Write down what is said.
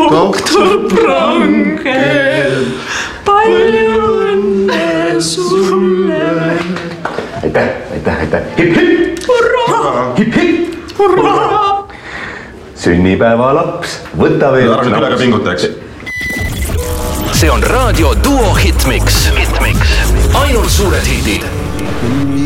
doktor Prankel, palju õnne sulle. Aitäh. Hip-hip. Hurraa. Hip-hip. Hurraa. Sünnipäeva laps, võta veel. Ära nüüd ülega pinguta, eks. See on Raadio Duo Hitmix. Ainult suured hitid.